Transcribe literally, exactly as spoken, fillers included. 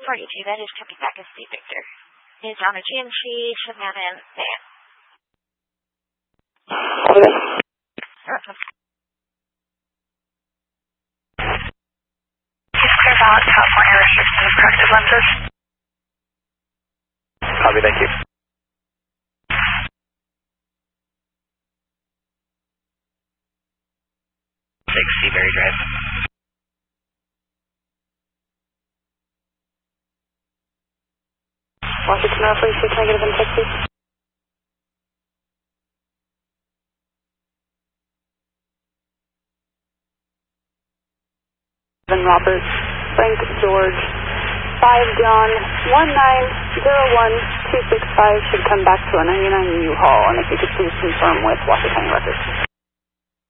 forty-two, that is coming back as C Victor. Is on a G M C Suburban van. Okay. Clear balance, California, restricting corrective lenses. Copy, thank you. six, Seabury Drive. Washington, Air Force, six negative in Texas. Robert, Frank, George, five John, one nine zero one two six five should come back to a ninety-nine U-Haul, and if you could please confirm with Washoe County Records.